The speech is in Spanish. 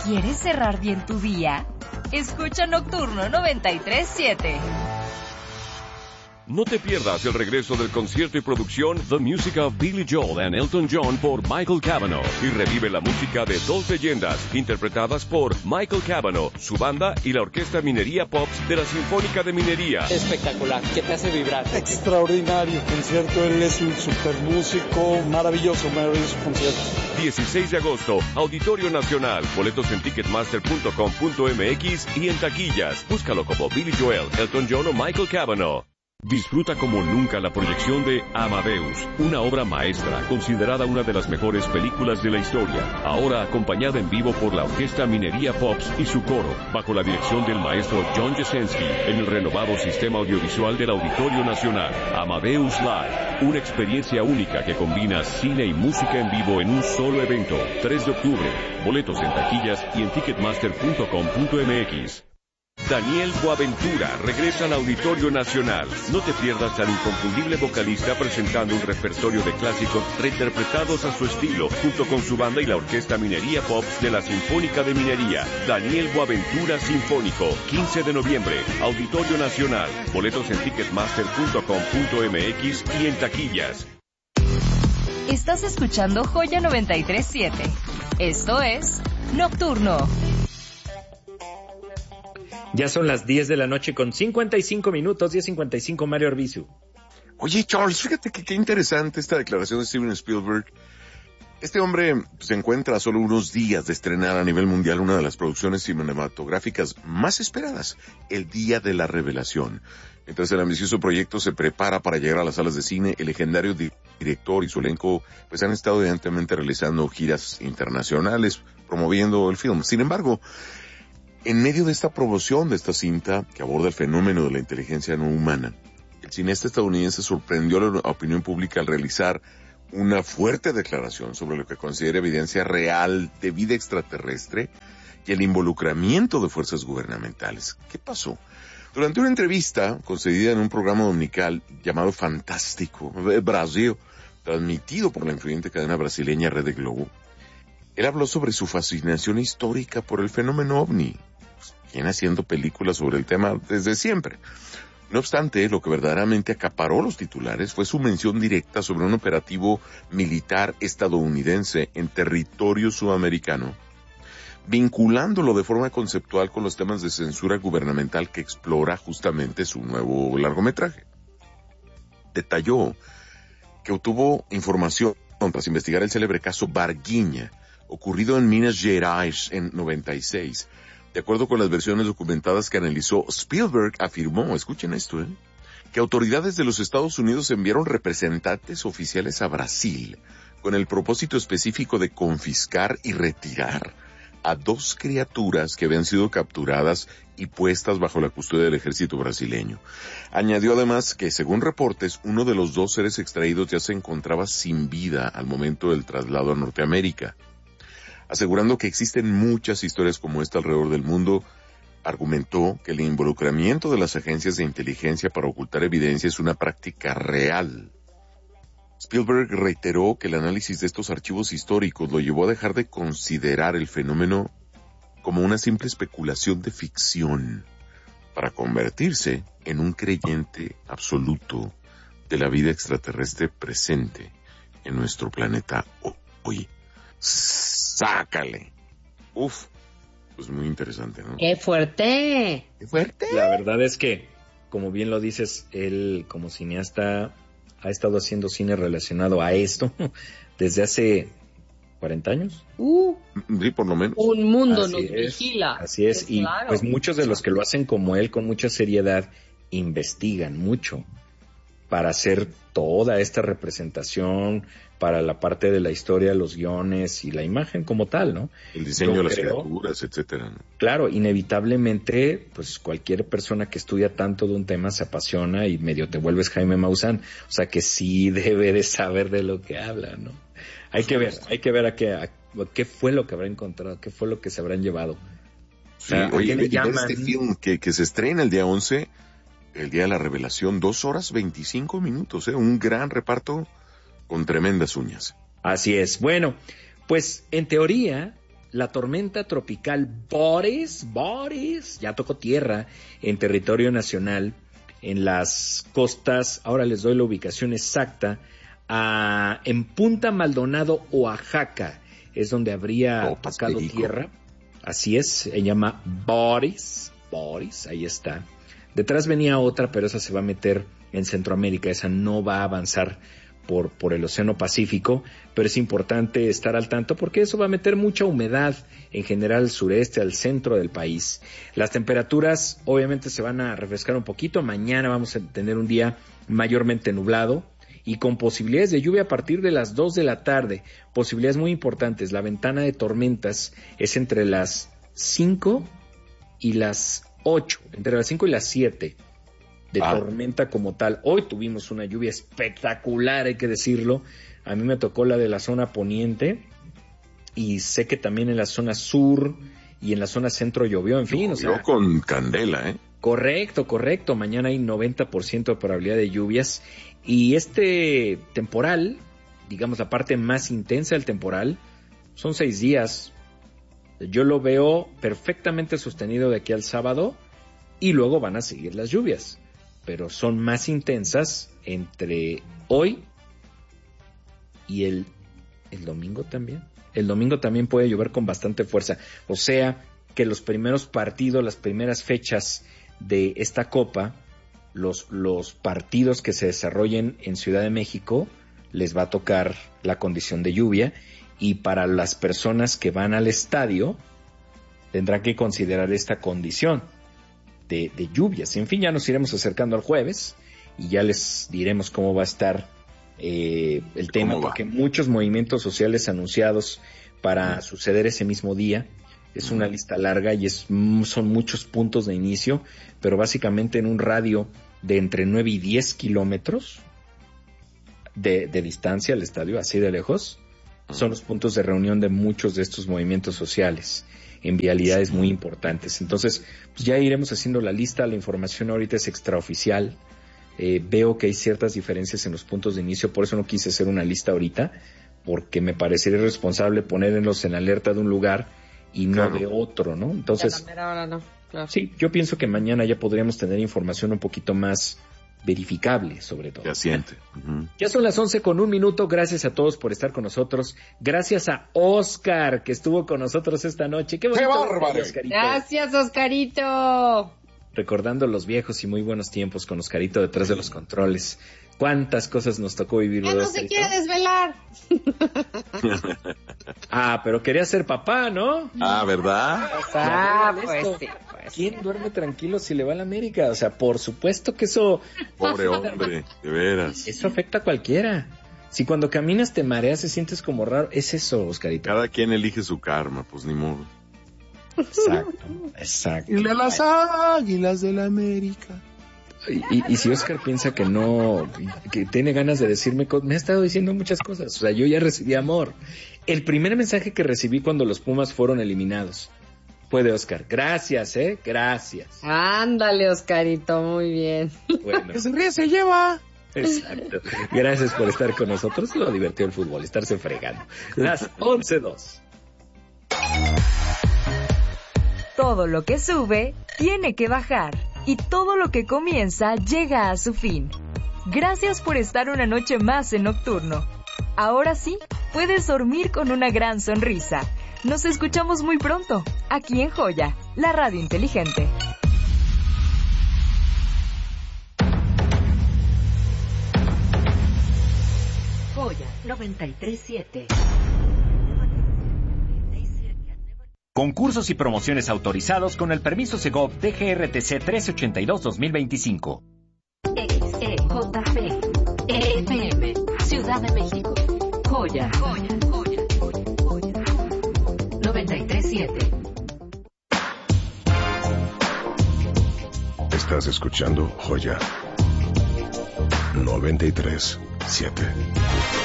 ¿Quieres cerrar bien tu día? Escucha Nocturno 93.7. No te pierdas el regreso del concierto y producción The Music of Billy Joel and Elton John por Michael Cavanaugh y revive la música de dos leyendas interpretadas por Michael Cavanaugh, su banda y la Orquesta Minería Pops de la Sinfónica de Minería. Espectacular, que te hace vibrar. Extraordinario concierto, él es un super músico, maravilloso concierto. 16 de agosto, Auditorio Nacional, boletos en ticketmaster.com.mx y en taquillas. Búscalo como Billy Joel, Elton John o Michael Cavanaugh. Disfruta como nunca la proyección de Amadeus, una obra maestra, considerada una de las mejores películas de la historia, ahora acompañada en vivo por la Orquesta Minería Pops y su coro, bajo la dirección del maestro John Jasenski, en el renovado sistema audiovisual del Auditorio Nacional. Amadeus Live, una experiencia única que combina cine y música en vivo en un solo evento. 3 de octubre, boletos en taquillas y en ticketmaster.com.mx. Daniel Boaventura regresa al Auditorio Nacional. No te pierdas al inconfundible vocalista presentando un repertorio de clásicos reinterpretados a su estilo, junto con su banda y la Orquesta Minería Pops de la Sinfónica de Minería. Daniel Boaventura Sinfónico, 15 de noviembre, Auditorio Nacional. Boletos en ticketmaster.com.mx y en taquillas. Estás escuchando Joya 93.7. Esto es Nocturno. Ya son las 10 de la noche con 55 minutos, 10:55, Mario Arbizu. Oye, Charles, fíjate que qué interesante esta declaración de Steven Spielberg. Este hombre se encuentra a solo unos días de estrenar a nivel mundial una de las producciones cinematográficas más esperadas, El Día de la Revelación. Mientras el ambicioso proyecto se prepara para llegar a las salas de cine, el legendario director y su elenco pues han estado evidentemente realizando giras internacionales, promoviendo el film. Sin embargo, en medio de esta promoción de esta cinta, que aborda el fenómeno de la inteligencia no humana, el cineasta estadounidense sorprendió a la opinión pública al realizar una fuerte declaración sobre lo que considera evidencia real de vida extraterrestre y el involucramiento de fuerzas gubernamentales. ¿Qué pasó? Durante una entrevista concedida en un programa dominical llamado Fantástico Brasil, transmitido por la influyente cadena brasileña Rede Globo, él habló sobre su fascinación histórica por el fenómeno ovni, viene haciendo películas sobre el tema desde siempre. No obstante, lo que verdaderamente acaparó los titulares fue su mención directa sobre un operativo militar estadounidense en territorio sudamericano, vinculándolo de forma conceptual con los temas de censura gubernamental que explora justamente su nuevo largometraje. Detalló que obtuvo información tras investigar el célebre caso Varginha, ocurrido en Minas Gerais en 96. De acuerdo con las versiones documentadas que analizó, Spielberg afirmó, escuchen esto, que autoridades de los Estados Unidos enviaron representantes oficiales a Brasil con el propósito específico de confiscar y retirar a 2 criaturas que habían sido capturadas y puestas bajo la custodia del ejército brasileño. Añadió además que, según reportes, uno de los 2 seres extraídos ya se encontraba sin vida al momento del traslado a Norteamérica. Asegurando que existen muchas historias como esta alrededor del mundo, argumentó que el involucramiento de las agencias de inteligencia para ocultar evidencia es una práctica real. Spielberg reiteró que el análisis de estos archivos históricos lo llevó a dejar de considerar el fenómeno como una simple especulación de ficción, para convertirse en un creyente absoluto de la vida extraterrestre presente en nuestro planeta hoy. ¡Sácale! Uf, pues muy interesante, ¿no? ¡Qué fuerte! ¡Qué fuerte! La verdad es que, como bien lo dices, él como cineasta ha estado haciendo cine relacionado a esto desde hace 40 años. Sí, por lo menos. Un mundo Así nos es, vigila. Así es, y claro. pues muchos de los que lo hacen como él, con mucha seriedad, investigan mucho para hacer toda esta representación, para la parte de la historia, los guiones y la imagen como tal, ¿no? El diseño de las criaturas, etcétera, ¿no? Claro, inevitablemente, pues cualquier persona que estudia tanto de un tema se apasiona y medio te vuelves Jaime Maussan, o sea que sí debe de saber de lo que habla, ¿no? Hay que ver a qué fue lo que habrá encontrado, qué fue lo que se habrán llevado. Sí, oye, este film que se estrena el día 11, el día de la revelación, 2 horas 25 minutos, un gran reparto con tremendas uñas. Así es. Bueno, pues en teoría, la tormenta tropical Boris, ya tocó tierra en territorio nacional, en las costas, ahora les doy la ubicación exacta, en Punta Maldonado, Oaxaca, es donde habría tocado tierra. Así es, se llama Boris, ahí está. Detrás venía otra, pero esa se va a meter en Centroamérica, esa no va a avanzar por el Océano Pacífico, pero es importante estar al tanto porque eso va a meter mucha humedad en general al sureste, al centro del país. Las temperaturas obviamente se van a refrescar un poquito, mañana vamos a tener un día mayormente nublado y con posibilidades de lluvia a partir de las 2 de la tarde, posibilidades muy importantes. La ventana de tormentas es entre las 5 y las 8, entre las 5 y las 7. De tormenta como tal. Hoy tuvimos una lluvia espectacular, hay que decirlo. A mí me tocó la de la zona poniente y sé que también en la zona sur y en la zona centro llovió, en fin. Llovió con candela, ¿eh? Correcto. Mañana hay 90% de probabilidad de lluvias y este temporal, digamos la parte más intensa del temporal, son 6 días. Yo lo veo perfectamente sostenido de aquí al sábado y luego van a seguir las lluvias, pero son más intensas entre hoy y el domingo también. El domingo también puede llover con bastante fuerza. O sea que los primeros partidos, las primeras fechas de esta Copa, los partidos que se desarrollen en Ciudad de México, les va a tocar la condición de lluvia. Y para las personas que van al estadio, tendrán que considerar esta condición de lluvias. En fin, ya nos iremos acercando al jueves y ya les diremos cómo va a estar el tema, porque muchos movimientos sociales anunciados para suceder ese mismo día. Es una lista larga y son muchos puntos de inicio, pero básicamente en un radio de entre 9 y 10 kilómetros de distancia al estadio, así de lejos, son los puntos de reunión de muchos de estos movimientos sociales en vialidades muy importantes. Entonces, pues ya iremos haciendo la lista. La información ahorita es extraoficial. Veo que hay ciertas diferencias en los puntos de inicio, por eso no quise hacer una lista ahorita, porque me parecería irresponsable ponerlos en alerta de un lugar y no de otro, ¿no? Entonces, ahora no, claro. Sí, yo pienso que mañana ya podríamos tener información un poquito más verificable, sobre todo. Fehaciente. Ya son las 11:01. Gracias a todos por estar con nosotros. Gracias a Oscar, que estuvo con nosotros esta noche. ¡Qué bárbaro! Gracias, Oscarito. Recordando los viejos y muy buenos tiempos con Oscarito detrás de los controles. ¿Cuántas cosas nos tocó vivir? Ya no se quiere desvelar. Pero quería ser papá, ¿no? ¿Verdad? Pues sí. ¿Quién duerme tranquilo si le va a la América? O sea, por supuesto que eso... Pobre hombre, de veras. Eso afecta a cualquiera. Si cuando caminas te mareas, se sientes como raro, es eso, Oscarito. Cada quien elige su karma, pues ni modo. Exacto. Y a las Águilas de la América. Y si Oscar piensa que no, que tiene ganas de decirme, me ha estado diciendo muchas cosas. O sea, yo ya recibí amor. El primer mensaje que recibí cuando los Pumas fueron eliminados fue de Oscar. Gracias, gracias. Ándale, Oscarito, muy bien. Bueno. Que se ríe, se lleva. Exacto. Gracias por estar con nosotros. Lo divertido el fútbol, estarse fregando. Las 11:02. Todo lo que sube tiene que bajar y todo lo que comienza llega a su fin. Gracias por estar una noche más en Nocturno. Ahora sí, puedes dormir con una gran sonrisa. Nos escuchamos muy pronto, aquí en Joya, la radio inteligente. Joya 93.7. Concursos y promociones autorizados con el permiso Segov DGRTC 382-2025. XEJP FM Ciudad de México. Joya 93.7. Estás escuchando Joya 93.7.